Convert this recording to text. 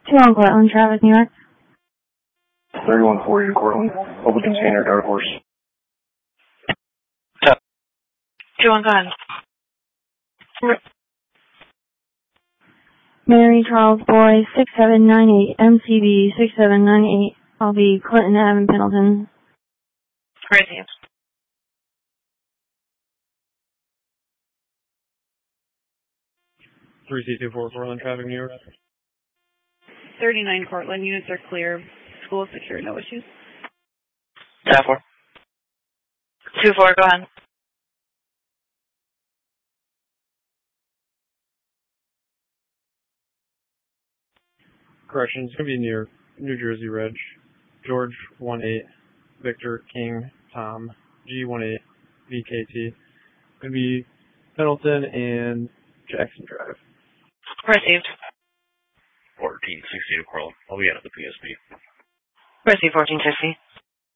2 on Cortland, traffic, New York. 3140 Cortland, open container, Dark Horse. 2 on Glen. Mary Charles Boy, 6798, MCB 6798. I'll be Clinton Ave in Pendleton. Received. 3C24 Cortland, traffic, New York. 39 Cortland, units are clear. School is secure, no issues. 4. 2-4, go ahead. Correction, it's going to be near New Jersey Reg. George 18, Victor King Tom, G18, VKT. Going to be Pendleton and Jackson Drive. Received. 1460 Cortland. I'll be out of the PSP. Received 1450.